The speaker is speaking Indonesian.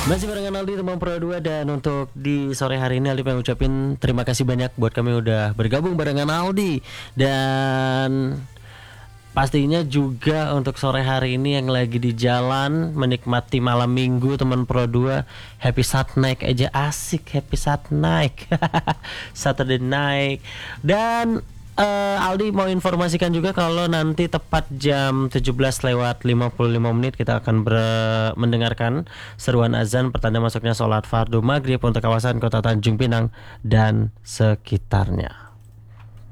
Masih barengan Aldi teman Pro 2, dan untuk di sore hari ini Aldi pengen ucapin terima kasih banyak buat kami udah bergabung barengan Aldi. Dan pastinya juga untuk sore hari ini yang lagi di jalan menikmati malam minggu teman Pro 2, happy saat naik aja, asik happy saat naik. Saturday night. Dan Aldi mau informasikan juga kalau nanti tepat jam 17:55 kita akan mendengarkan seruan azan pertanda masuknya sholat fardu maghrib untuk kawasan kota Tanjung Pinang dan sekitarnya.